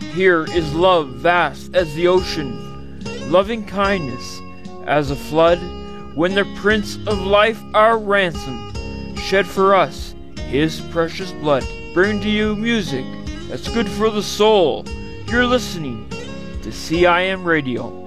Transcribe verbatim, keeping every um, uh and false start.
Here is love vast as the ocean, loving kindness as a flood, when the Prince of Life, our ransom, shed for us his precious blood. Bring to you music that's good for the soul. You're listening to C I M Radio.